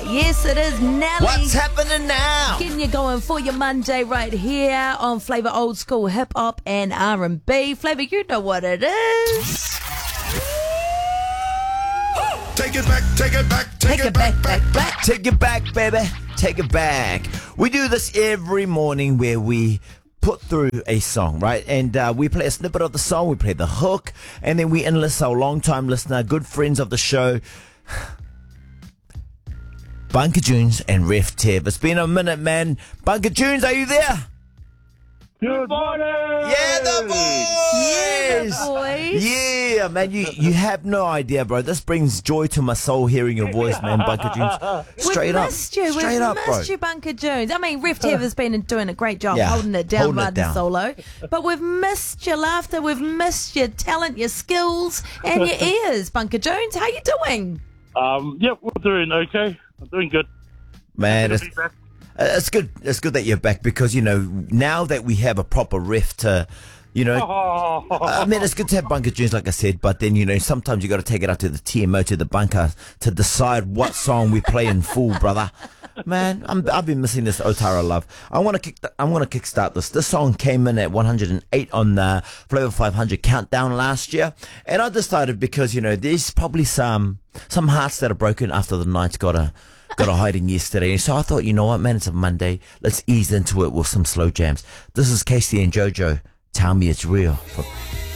Yes, it is Nelly. What's happening now? Getting you going for your Monday right here on Flavour Old School Hip Hop and R&B. Flavour, you know what it is. Take it back, take it back, take it back, back. Take it back, baby. Take it back. We do this every morning where we put through a song, right? And we play a snippet of the song, we play the hook, and then we enlist our long-time listener, good friends of the show, Bunker Jones and Ref Tev. It's been a minute, man. Bunker Jones, are you there? Good morning! Yeah, the boys! Yeah, boys. Yeah, man, you have no idea, bro. This brings joy to my soul hearing your voice, man, Bunker Jones. Straight up. Straight up, bro. We've missed you, Bunker Jones. I mean, Ref Tev has been doing a great job Yeah, holding it down holding it riding down. solo. But we've missed your laughter, we've missed your talent, your skills, and your ears. Bunker Jones, how you doing? Yep, we're doing okay. I'm doing good. Man, Good to be back. it's good. It's good that you're back because, you know, now that we have a proper ref to, you know, I mean, it's good to have Bunker Jones, like I said, but then, you know, sometimes you got to take it out to the TMO, to the bunker, to decide what song we play in full, brother. Man, I've been missing this Otara love. I want to kickstart this. This song came in at 108 on the Flavour 500 countdown last year, and I decided because, you know, there's probably some hearts that are broken after the Knights got a hiding yesterday. So I thought, you know what, man, it's a Monday. Let's ease into it with some slow jams. This is Casey and JoJo. Tell me it's real.